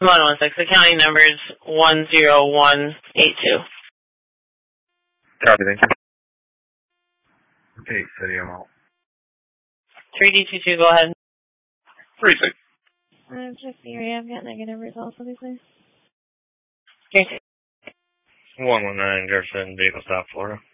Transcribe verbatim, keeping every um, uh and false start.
one one six. The county number is one zero one eight two. Copy, thank you. Okay, City, I'm out. three D two two, go ahead. three six. I'm check the area. I've got negative results, obviously. Okay. one one nine, Jefferson, vehicle stop, Florida.